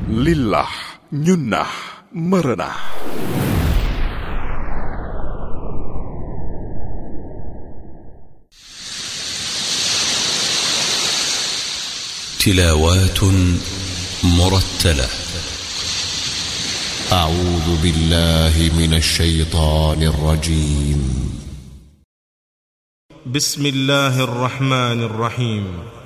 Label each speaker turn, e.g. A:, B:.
A: lillah ñunnah مرنا.
B: تلاوات مرتلة. أعوذ بالله من الشيطان الرجيم.
C: بسم الله الرحمن الرحيم.